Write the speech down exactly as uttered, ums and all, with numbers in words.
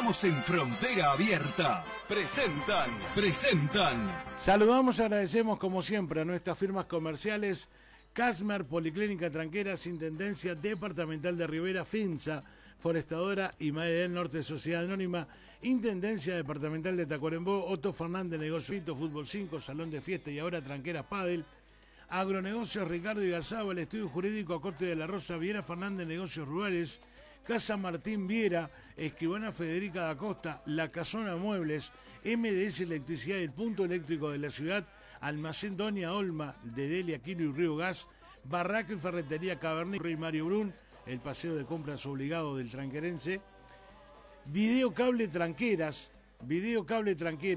Estamos en Frontera Abierta. Presentan, presentan. Saludamos, agradecemos como siempre a nuestras firmas comerciales Casmer, Policlínica Tranqueras, Intendencia Departamental de Rivera, FIMSA, Forestadora y Madre del Norte, Sociedad Anónima, Intendencia Departamental de Tacuarembó, Otto Fernández, Negocio Fútbol cinco, Salón de Fiesta y ahora Tranqueras Padel, Agronegocios Ricardo y Garzábal, Estudio Jurídico Corte de la Rosa, Viera Fernández, Negocios Rurales, Casa Martín Viera, Escribana Federica da Costa, La Casona Muebles, M D S Electricidad y el Punto Eléctrico de la Ciudad, Almacén Doña Olma de Delia Quino y Río Gas, Barraca y Ferretería Cabernet, Rey Mario Brun, el paseo de compras obligado del tranquerense, Video Cable Tranqueras, Video Cable Tranqueras,